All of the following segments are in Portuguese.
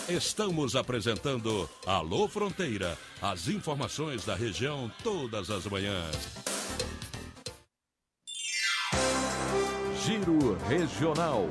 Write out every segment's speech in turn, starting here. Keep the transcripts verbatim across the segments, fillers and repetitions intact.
Estamos apresentando Alô Fronteira, as informações da região todas as manhãs. Giro Regional.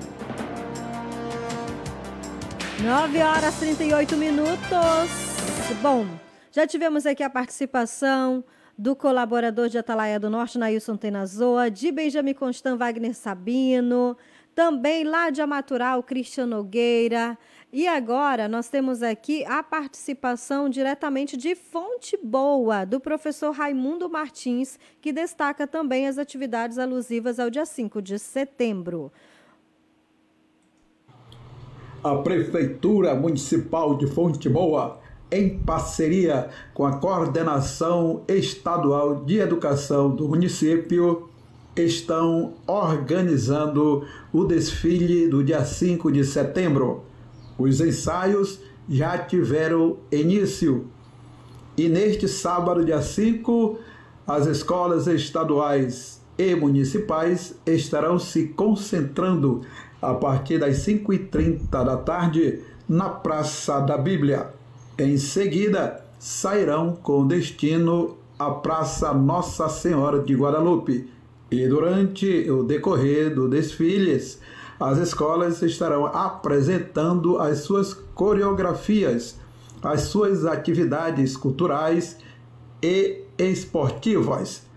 nove horas e trinta e oito minutos. Bom, já tivemos aqui a participação do colaborador de Atalaia do Norte, Nailson Tenazoa, de Benjamin Constant, Wagner Sabino, também lá de Amatural, Cristiano Nogueira. E agora nós temos aqui a participação diretamente de Fonte Boa, do professor Raimundo Martins, que destaca também as atividades alusivas ao dia cinco de setembro. A Prefeitura Municipal de Fonte Boa, em parceria com a Coordenação Estadual de Educação do município, estão organizando o desfile do dia cinco de setembro. Os ensaios já tiveram início e neste sábado, dia cinco, as escolas estaduais e municipais estarão se concentrando a partir das cinco e trinta da tarde na Praça da Bíblia. Em seguida, sairão com destino à Praça Nossa Senhora de Guadalupe. E durante o decorrer do desfiles, as escolas estarão apresentando as suas coreografias, as suas atividades culturais e esportivas.